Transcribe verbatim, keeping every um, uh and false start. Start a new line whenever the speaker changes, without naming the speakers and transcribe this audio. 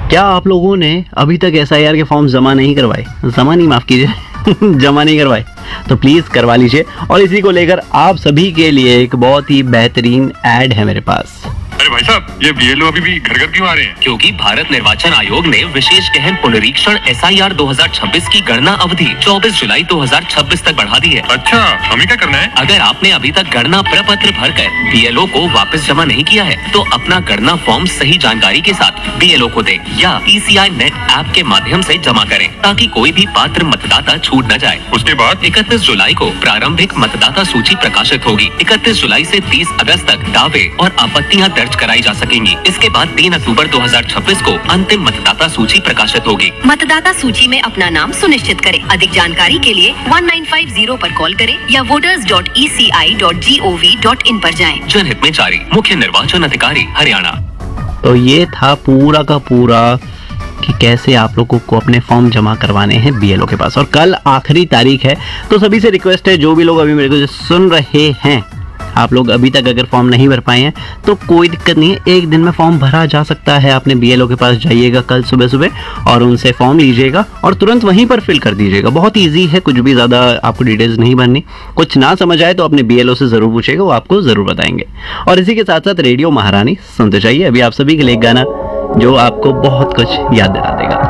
क्या आप लोगों ने अभी तक एस आई आर के फॉर्म जमा नहीं करवाए, जमा नहीं माफ कीजिए जमा नहीं करवाए तो प्लीज करवा लीजिए। और इसी को लेकर आप सभी के लिए एक बहुत ही बेहतरीन ऐड है मेरे पास।
अरे भाई साहब, ये बी एल ओ अभी भी घर घर क्यों आ रहे हैं?
क्योंकि भारत निर्वाचन आयोग ने विशेष गहन पुनरीक्षण एस आई आर दो हज़ार छब्बीस की गणना अवधि चौबीस जुलाई दो हज़ार छब्बीस तक बढ़ा दी है।
अच्छा, हमें क्या करना है?
अगर आपने अभी तक गणना प्रपत्र भरकर बी एल ओ को वापस जमा नहीं किया है तो अपना गणना फॉर्म सही जानकारी के साथ बी एल ओ को दें या ई सी आई नेट ऐप के माध्यम से जमा करें ताकि कोई भी पात्र मतदाता छूट न जाए।
उसके बाद
इकतीस जुलाई को प्रारंभिक मतदाता सूची प्रकाशित होगी। इकतीस जुलाई से तीस अगस्त तक दावे और आपत्तियां दर्ज कराई जा सकेंगी। इसके बाद तीन अक्टूबर दो हज़ार छब्बीस को अंतिम मतदाता सूची प्रकाशित होगी।
मतदाता सूची में अपना नाम सुनिश्चित करें। अधिक जानकारी के लिए वन नाइन फाइव ज़ीरो पर कॉल करें या voters dot E C I dot G O V dot in पर जाएं।
जनहित में जारी, मुख्य निर्वाचन अधिकारी हरियाणा।
तो ये था पूरा का पूरा कि कैसे आप लोगों को अपने फॉर्म जमा करवाने हैं बी एल ओ के पास। और कल आखिरी तारीख है, तो सभी से रिक्वेस्ट है, जो भी लोग अभी मेरे को सुन रहे हैं, आप लोग अभी तक अगर फॉर्म नहीं भर पाए हैं तो कोई दिक्कत नहीं है, एक दिन में फॉर्म भरा जा सकता है। आपने बी एल ओ के पास जाइएगा कल सुबह सुबह और उनसे फॉर्म लीजिएगा और तुरंत वहीं पर फिल कर दीजिएगा। बहुत इजी है, कुछ भी ज़्यादा आपको डिटेल्स नहीं भरनी। कुछ ना समझ आए तो अपने बी एल ओ से ज़रूर पूछेगा, वो आपको ज़रूर बताएंगे। और इसी के साथ साथ रेडियो महारानी सुनते चाहिए। अभी आप सभी के लिए एक गाना जो आपको बहुत कुछ याद दिला देगा।